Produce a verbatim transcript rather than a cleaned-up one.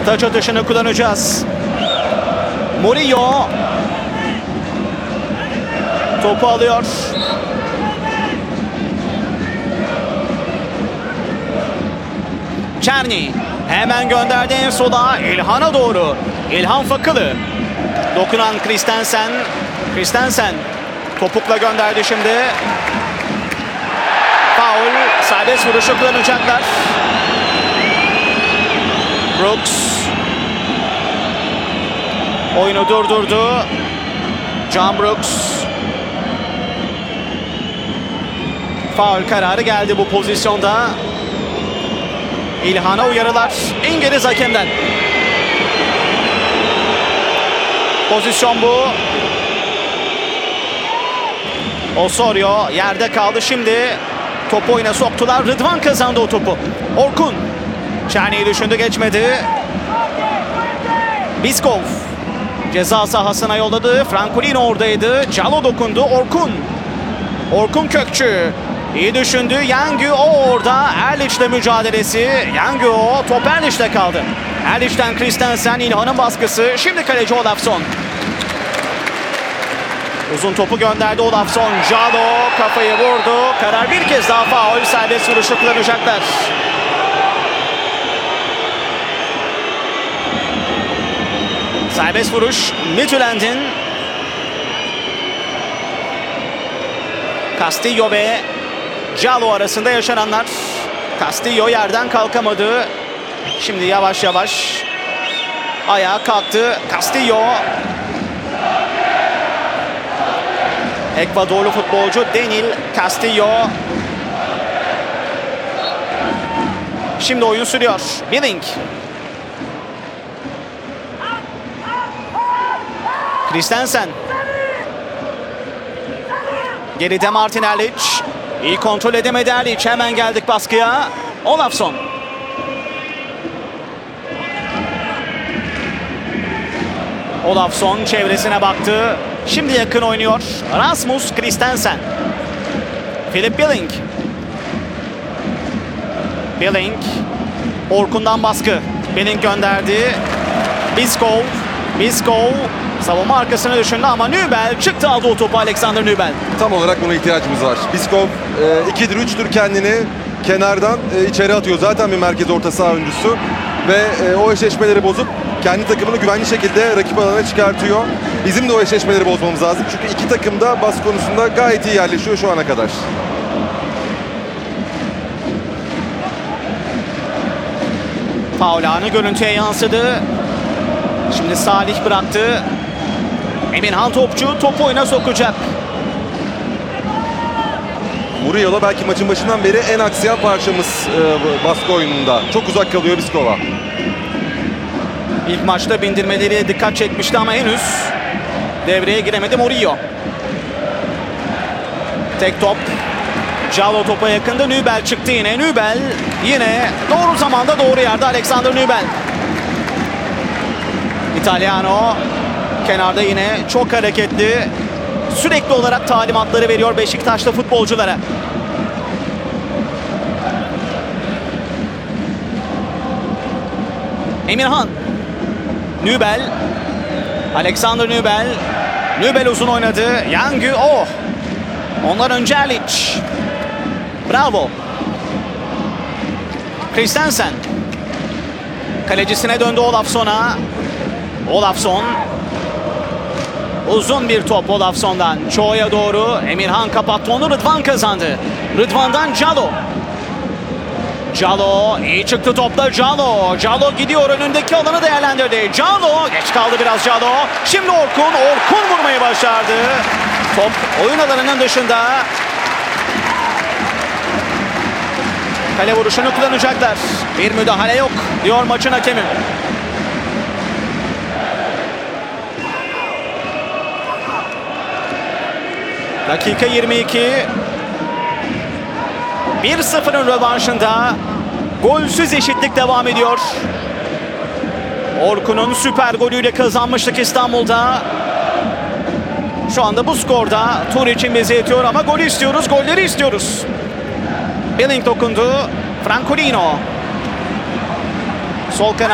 Taç atışını kullanacağız. Murillo topu alıyor. Çerni hemen gönderdi en sola, İlhan'a doğru. İlhan Fakılı. Dokunan Christensen. Christensen topukla gönderdi şimdi. Faul. Serbest vuruşu kullanacaklar. Brooks oyunu durdurdu. John Brooks. Faul kararı geldi bu pozisyonda. İlhan'a uyarılar İngiliz hakemden. Pozisyon bu. Osorio yerde kaldı şimdi. Topu oyuna soktular. Rıdvan kazandı o topu. Orkun. Çerni'yi düşündü, geçmedi. Biskov ceza sahasına yolladı. Francolino oradaydı. Calo dokundu. Orkun. Orkun Kökçü. İyi düşündü. Yangü o orada. Erliç'le mücadelesi. Yangü o. Top Erliç'te kaldı. Erliç'ten Christensen. İlhan'ın baskısı. Şimdi kaleci Olafsson. Uzun topu gönderdi Olafsson. Calo kafayı vurdu. Karar bir kez daha faul. Serbest vuruşu kullanacaklar. Serbest vuruş Midtjylland'in. Castillo ve Calo arasında yaşananlar. Castillo yerden kalkamadı. Şimdi yavaş yavaş ayağa kalktı. Castillo. Ekvadorlu futbolcu Denil Castillo. Şimdi oyun sürüyor. Billing. Christensen. Geride Martin Erliç. İyi kontrol edemedi Erliç. Hemen geldik baskıya. Olafsson. Olafsson çevresine baktı. Şimdi yakın oynuyor. Rasmus Christensen. Philip Billing. Billing. Orkun'dan baskı. Billing gönderdi. Biskov. Biskov. Savunma arkasına düşündü ama Nübel çıktı, aldı o topu Alexander Nübel. Tam olarak buna ihtiyacımız var. Biskov ikidir üçtür kendini kenardan e, içeri atıyor. Zaten bir merkez orta saha oyuncusu. Ve e, o eşleşmeleri bozup kendi takımını güvenli şekilde rakip alana çıkartıyor. Bizim de o eşleşmeleri bozmamız lazım. Çünkü iki takım da bas konusunda gayet iyi yerleşiyor şu ana kadar. Faul anı görüntüye yansıdı. Şimdi Salih bıraktı. Emirhan topçu topu oyuna sokacak. Murillo belki maçın başından beri en aksayan parçamız e, baskı oyununda. Çok uzak kalıyor Biskova. İlk maçta bindirmeleriyle dikkat çekmişti ama henüz devreye giremedi Murillo. Tek top. Calo topa yakında. Nübel çıktı yine. Nübel yine doğru zamanda doğru yerde Alexander Nübel. İtalyano kenarda yine çok hareketli. Sürekli olarak talimatları veriyor Beşiktaşlı futbolculara. Emirhan. Nübel. Alexander Nübel. Nübel uzun oynadı. Yangü oh. Ondan önce Erliç. Bravo. Christensen. Kalecisine döndü Olafsson'a. Olafsson. Uzun bir top Olafsson'dan. Çoğu'ya doğru. Emirhan kapattı onu. Rıdvan kazandı. Rıdvan'dan Calo. Calo iyi çıktı topla. Calo. Calo gidiyor, önündeki alanı değerlendirdi. Calo geç kaldı biraz Calo. Şimdi Orkun. Orkun vurmayı başardı. Top oyun alanının dışında. Kale vuruşunu kullanacaklar. Bir müdahale yok diyor maçın hakemi. Dakika yirmi iki. bir sıfırın rövanşında golsüz eşitlik devam ediyor. Orkun'un süper golüyle kazanmıştık İstanbul'da. Şu anda bu skorda tur için bizi yetiyor ama golü istiyoruz, golleri istiyoruz. Billing dokundu. Francolino. Sol kanat.